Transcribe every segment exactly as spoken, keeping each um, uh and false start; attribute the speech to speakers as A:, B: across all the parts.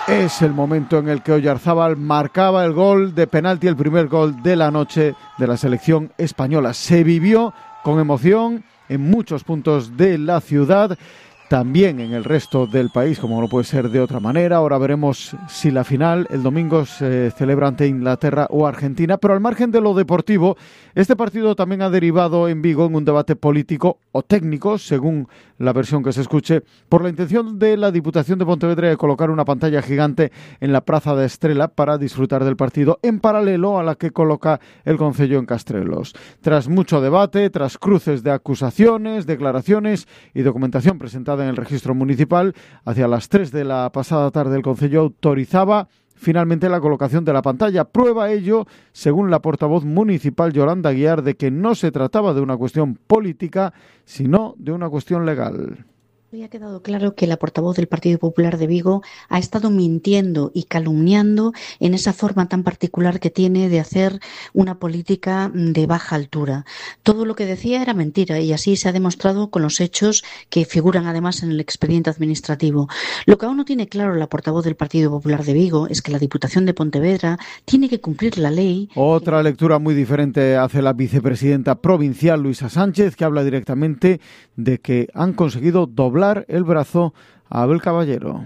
A: Es el momento en el que Oyarzábal marcaba el gol de penalti, el primer gol de la noche de la selección española. Se vivió con emoción en muchos puntos de la ciudad, también en el resto del país, como no puede ser de otra manera. Ahora veremos si la final el domingo se celebra ante Inglaterra o Argentina, pero al margen de lo deportivo, este partido también ha derivado en Vigo en un debate político o técnico, según la versión que se escuche, por la intención de la Diputación de Pontevedra de colocar una pantalla gigante en la Praza de Estrela para disfrutar del partido, en paralelo a la que coloca el concello en Castrelos. Tras mucho debate, tras cruces de acusaciones, declaraciones y documentación presentada en el registro municipal, hacia las tres de la pasada tarde el concello autorizaba finalmente la colocación de la pantalla. Prueba ello, según la portavoz municipal Yolanda Aguiar, de que no se trataba de una cuestión política, sino de una cuestión legal.
B: Hoy ha quedado claro que la portavoz del Partido Popular de Vigo ha estado mintiendo y calumniando en esa forma tan particular que tiene de hacer una política de baja altura. Todo lo que decía era mentira y así se ha demostrado con los hechos que figuran además en el expediente administrativo. Lo que aún no tiene claro la portavoz del Partido Popular de Vigo es que la Diputación de Pontevedra tiene que cumplir la ley.
A: Otra lectura muy diferente hace la vicepresidenta provincial Luisa Sánchez, que habla directamente de que han conseguido doblar el brazo a Abel Caballero.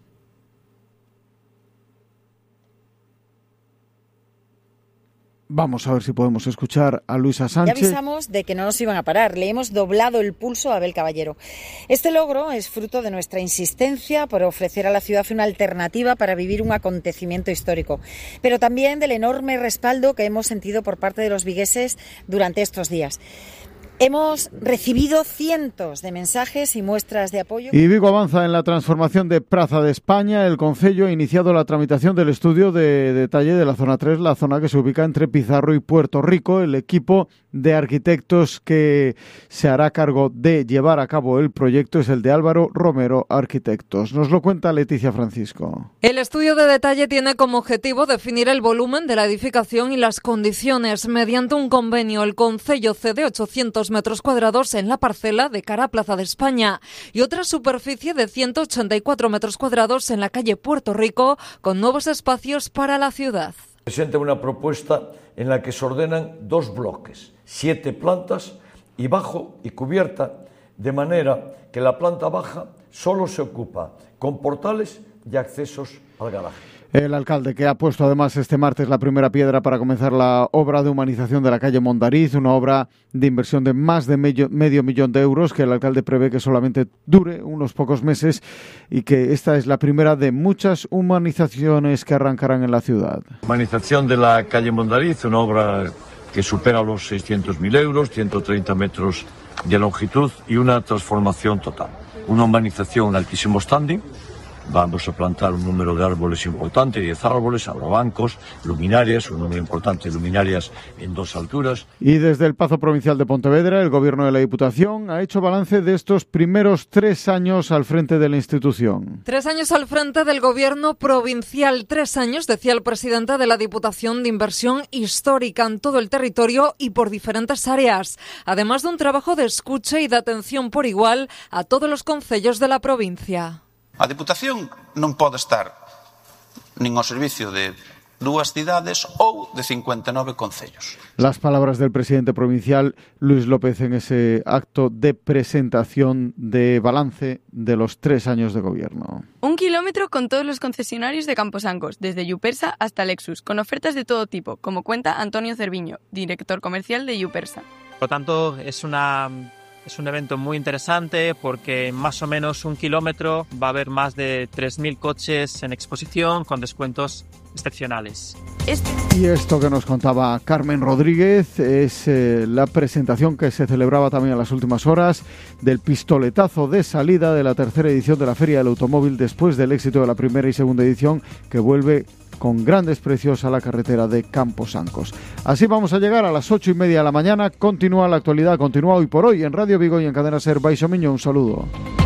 A: Vamos a ver si podemos escuchar a Luisa Sánchez.
C: Ya avisamos de que no nos iban a parar. Le hemos doblado el pulso a Abel Caballero. Este logro es fruto de nuestra insistencia por ofrecer a la ciudad una alternativa para vivir un acontecimiento histórico, pero también del enorme respaldo que hemos sentido por parte de los vigueses durante estos días. Hemos recibido cientos de mensajes y muestras de apoyo.
A: Y Vigo avanza en la transformación de Praza de España. El concello ha iniciado la tramitación del estudio de detalle de la zona tres, la zona que se ubica entre Pizarro y Puerto Rico. El equipo de arquitectos que se hará cargo de llevar a cabo el proyecto es el de Álvaro Romero Arquitectos. Nos lo cuenta Leticia Francisco.
D: El estudio de detalle tiene como objetivo definir el volumen de la edificación y las condiciones. Mediante un convenio, el concello cede ochocientos metros cuadrados en la parcela de cara a Plaza de España y otra superficie de ciento ochenta y cuatro metros cuadrados en la calle Puerto Rico, con nuevos espacios para la ciudad.
E: Presenta una propuesta en la que se ordenan dos bloques, siete plantas y bajo y cubierta, de manera que la planta baja solo se ocupa con portales y accesos al garaje.
A: El alcalde, que ha puesto además este martes la primera piedra para comenzar la obra de humanización de la calle Mondariz, una obra de inversión de más de medio, medio millón de euros, que el alcalde prevé que solamente dure unos pocos meses y que esta es la primera de muchas humanizaciones que arrancarán en la ciudad.
E: Humanización de la calle Mondariz, una obra que supera los seiscientos mil euros, ciento treinta metros de longitud y una transformación total. Una humanización en altísimo standing. Vamos a plantar un número de árboles importante, diez árboles, habrá bancos, luminarias, un número importante de luminarias en dos alturas.
A: Y desde el Pazo Provincial de Pontevedra, el Gobierno de la Diputación ha hecho balance de estos primeros tres años al frente de la institución.
D: Tres años al frente del Gobierno provincial, tres años, decía el presidente de la Diputación, de inversión histórica en todo el territorio y por diferentes áreas, además de un trabajo de escucha y de atención por igual a todos los concellos de la provincia.
F: A Diputación non pode estar nin ao servicio de dúas cidades ou de cincuenta e nove concellos.
A: Las palabras del presidente provincial Luis López en ese acto de presentación de balance de los tres años de gobierno.
G: Un kilómetro con todos los concesionarios de Camposancos, desde Yupersa hasta Lexus, con ofertas de todo tipo, como cuenta Antonio Cerviño, director comercial de Yupersa.
H: Por lo tanto, es una... Es un evento muy interesante porque en más o menos un kilómetro va a haber más de tres mil coches en exposición con descuentos excepcionales.
A: Este... Y esto que nos contaba Carmen Rodríguez es eh, la presentación que se celebraba también en las últimas horas del pistoletazo de salida de la tercera edición de la Feria del Automóvil después del éxito de la primera y segunda edición, que vuelve con grandes precios a la carretera de Camposancos. Así vamos a llegar a las ocho y media de la mañana. Continúa la actualidad, continúa hoy por hoy en Radio Vigo y en Cadena Ser. Baixo Miño, un saludo.